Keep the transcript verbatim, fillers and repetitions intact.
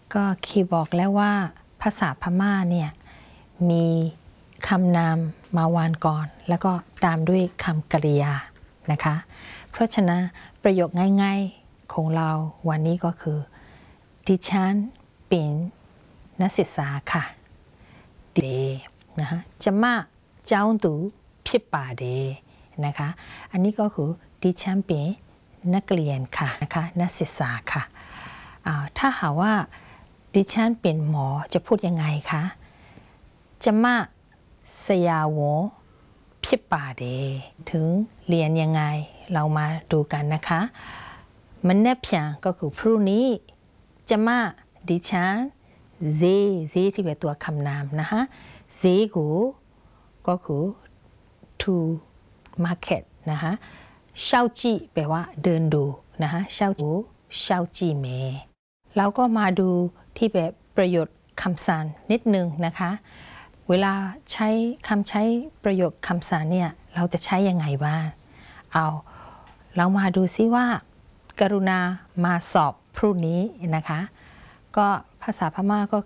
ก็คีบอกแล้วว่าภาษาพม่าเนี่ยมีคำนามมาวานก่อนแล้วก็ตามด้วยคำกริยานะคะเพราะฉะนั้นประโยคง่ายๆของเราวันนี้ก็คือดิฉันเป็นนักศึกษาค่ะเดนะคะจะมาเจ้าตูผิดป่าเดนะคะอันนี้ก็คือดิฉันเป็นนักเรียนค่ะนะคะนักศึกษาค่ะถ้าหากว่าดิฉันเป็นหมอจะพูดยังไงคะจะมาสยาวผิดป่าเดถึงเรียนยังไงเรามาดูกันนะคะมันแนบเพียงก็คือพรุ่งนี้จะมาดิฉันเซเซที่เป็นตัวคำนามนะคะเซกูก็คือ to market นะคะเช่าจีแปลว่าเดินดูนะคะเช่าจูเช่าจีเมเราก็มาดูที่แบบประโยชน์คำสั่งนิดนึงนะคะเวลาใช้คำใช้ประโยคคำสั่งเนี่ยเราจะใช้ยังไงบ้างเอาเรามาดูซิว่ากรุณามาสอบพรุ่งนี้นะคะก็ภาษาพม่าก็